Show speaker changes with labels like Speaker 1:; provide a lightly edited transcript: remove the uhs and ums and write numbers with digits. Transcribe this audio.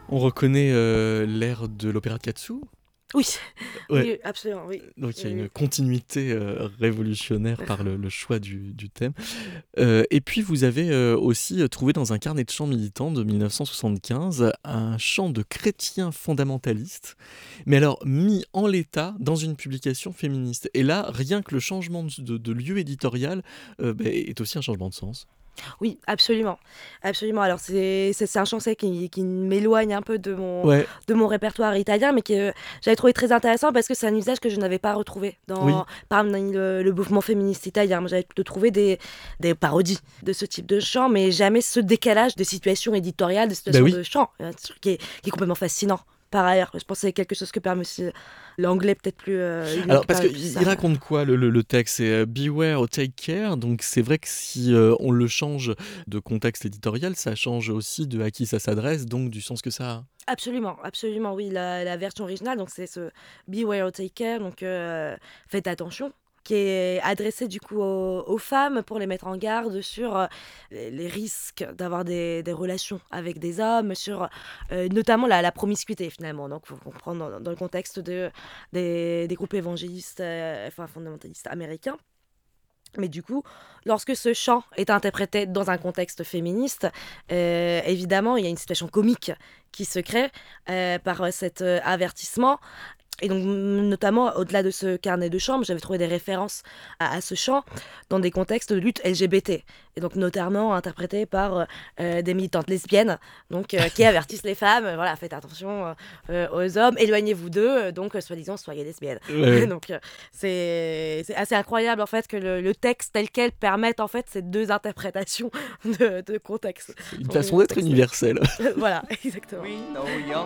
Speaker 1: On reconnaît l'air de l'opéra de Katsu.
Speaker 2: Oui,
Speaker 1: Ouais.
Speaker 2: oui, absolument, oui.
Speaker 1: Donc il y a
Speaker 2: Oui,
Speaker 1: une
Speaker 2: oui.
Speaker 1: continuité révolutionnaire par le choix du thème. Et puis vous avez aussi trouvé dans un carnet de chants militant de 1975 un chant de chrétien fondamentaliste, mais alors mis en l'état dans une publication féministe. Et là, rien que le changement de lieu éditorial est aussi un changement de sens.
Speaker 2: Oui, absolument, absolument. Alors c'est un chanson qui m'éloigne un peu
Speaker 1: Ouais,
Speaker 2: de mon répertoire italien, mais que j'avais trouvé très intéressant parce que c'est un usage que je n'avais pas retrouvé
Speaker 1: oui.
Speaker 2: parmi le mouvement féministe italien. Moi, j'avais plutôt trouvé des parodies de ce type de chant, mais jamais ce décalage de situation éditoriale, de
Speaker 1: Bah
Speaker 2: situation
Speaker 1: oui.
Speaker 2: de chant, qui est complètement fascinant. Par ailleurs, je pense que c'est quelque chose que permet aussi l'anglais peut-être plus
Speaker 1: Alors,
Speaker 2: unique,
Speaker 1: parce
Speaker 2: permet plus
Speaker 1: qu'il
Speaker 2: ça.
Speaker 1: raconte quoi le texte? C'est Beware or take care. Donc, c'est vrai que si on le change de contexte éditorial, ça change aussi de à qui ça s'adresse, donc du sens que ça a.
Speaker 2: Absolument, absolument, oui, la version originale, donc c'est ce Beware or Take Care, donc faites attention, qui est adressé du coup aux femmes pour les mettre en garde sur les risques d'avoir des relations avec des hommes, sur notamment la promiscuité finalement. Donc il faut comprendre dans le contexte des groupes évangélistes, enfin fondamentalistes américains. Mais du coup, lorsque ce chant est interprété dans un contexte féministe, évidemment, il y a une situation comique qui se crée par cet avertissement. Et donc, notamment, au-delà de ce carnet de chant, j'avais trouvé des références à ce chant dans des contextes de lutte LGBT. Et donc, notamment interprété par des militantes lesbiennes, donc, qui avertissent les femmes, voilà, faites attention aux hommes, éloignez-vous d'eux, donc, soi-disant, soyez lesbiennes.
Speaker 1: Ouais, ouais.
Speaker 2: Donc, c'est assez incroyable, en fait, que le texte tel quel permette, en fait, ces deux interprétations de contexte.
Speaker 1: C'est une
Speaker 2: Donc,
Speaker 1: façon d'être
Speaker 2: texte,
Speaker 1: universelle.
Speaker 2: voilà, exactement.
Speaker 3: We know young